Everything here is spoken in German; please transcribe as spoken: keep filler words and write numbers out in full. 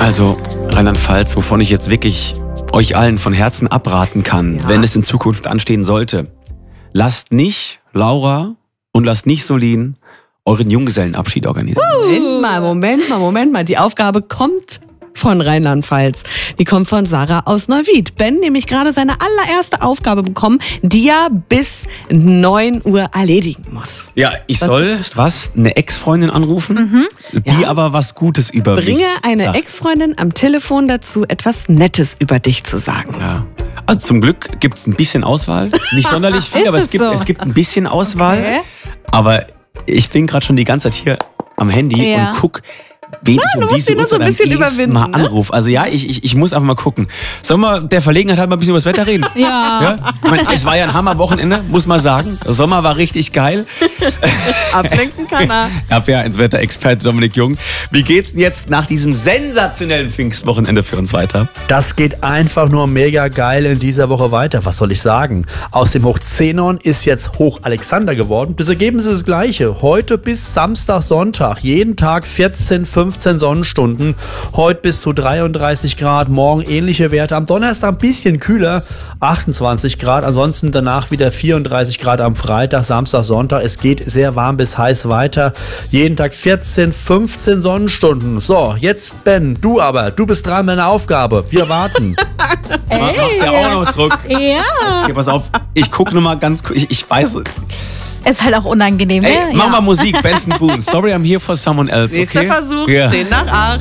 Also Rheinland-Pfalz, wovon ich jetzt wirklich euch allen von Herzen abraten kann, ja. wenn es in Zukunft anstehen sollte. Lasst nicht Laura und lasst nicht Solin euren Junggesellenabschied organisieren. Moment mal, Moment mal, Moment mal. Die Aufgabe kommt von Rheinland-Pfalz. Die kommt von Sarah aus Neuwied. Ben nämlich gerade seine allererste Aufgabe bekommen, die er bis neun Uhr erledigen muss. Ja, ich was soll was? Eine Ex-Freundin anrufen, mhm. die ja. aber was Gutes über mich Bringe eine sagt. Ex-Freundin am Telefon dazu, etwas Nettes über dich zu sagen. Ja. Also zum Glück gibt es ein bisschen Auswahl. Nicht sonderlich viel, aber es gibt, so? es gibt ein bisschen Auswahl. Okay. Aber ich bin gerade schon die ganze Zeit hier am Handy ja. und guck, wen ah, ich um diese Uhrzeit am ehesten mal anrufe. Also ja, ich, ich, ich muss einfach mal gucken. Sollen wir der Verlegenheit halt mal ein bisschen über das Wetter reden? Ja. ja? Ich meine, es war ja ein Hammerwochenende, muss man sagen. Der Sommer war richtig geil. Ablenken kann er. Ab ja ins Wetterexperte Dominik Jung. Wie geht's denn jetzt nach diesem sensationellen Pfingstwochenende für uns weiter? Das geht einfach nur mega geil in dieser Woche weiter. Was soll ich sagen? Aus dem Hoch Zenon ist jetzt Hoch Alexander geworden. Das Ergebnis ist das gleiche. Heute bis Samstag, Sonntag. Jeden Tag vierzehn, fünfzehn Sonnenstunden. Heute bis zu dreiunddreißig Grad. Morgen ähnliche Werte. Am Donnerstag ein bisschen kühler. achtundzwanzig Grad. Ansonsten danach wieder vierunddreißig Grad am Freitag, Samstag, Sonntag. Es geht sehr warm bis heiß weiter. Jeden Tag vierzehn, fünfzehn Sonnenstunden. So, jetzt Ben, du aber. Du bist dran mit deiner Aufgabe. Wir warten. Ey, Macht der auch noch Druck? Ja. Okay, pass auf. Ich gucke nur mal ganz kurz. Ich, ich weiß... Ist halt auch unangenehm, Ey, ne? mach ja. mal Musik, Benson Boone. Sorry, I'm here for someone else, okay? Nächster Versuch, ja. zehn nach acht.